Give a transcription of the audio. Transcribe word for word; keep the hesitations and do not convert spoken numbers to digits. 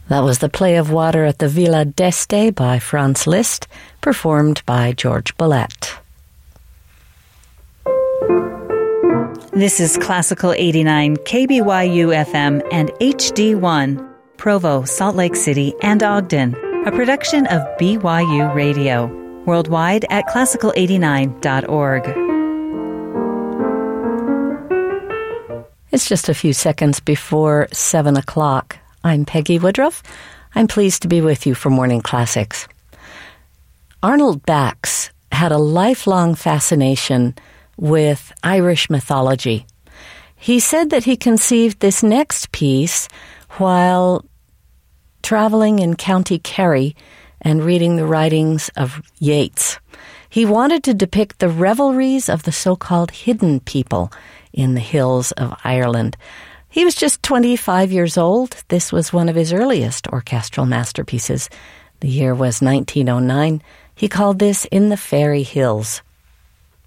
That was the play of Water at the Villa d'Este by Franz Liszt, performed by George Bollett. This is Classical eighty-nine, K B Y U F M and H D one, Provo, Salt Lake City, and Ogden, a production of B Y U Radio, worldwide at classical eighty-nine dot org. It's just a few seconds before seven o'clock. I'm Peggy Woodruff. I'm pleased to be with you for Morning Classics. Arnold Bax had a lifelong fascination with Irish mythology. He said that he conceived this next piece while traveling in County Kerry and reading the writings of Yeats. He wanted to depict the revelries of the so-called hidden people in the hills of Ireland. He was just twenty-five years old. This was one of his earliest orchestral masterpieces. The year was nineteen oh nine. He called this In the Fairy Hills.